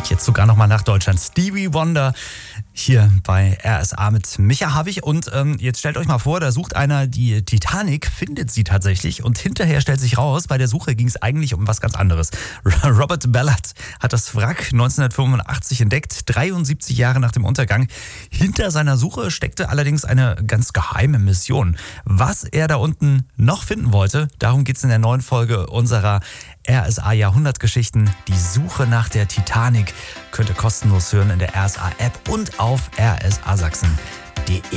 Und jetzt sogar nochmal nach Deutschland. Stevie Wonder hier bei RSA mit Micha Havig. Und jetzt stellt euch mal vor, da sucht einer die Titanic, findet sie tatsächlich und hinterher stellt sich raus, bei der Suche ging es eigentlich um was ganz anderes. Robert Ballard hat das Wrack 1985 entdeckt, 73 Jahre nach dem Untergang. Hinter seiner Suche steckte allerdings eine ganz geheime Mission. Was er da unten noch finden wollte, darum geht es in der neuen Folge unserer RSA Jahrhundertgeschichten. Die Suche nach der Titanic könnt ihr kostenlos hören in der RSA App und auf rsasachsen.de.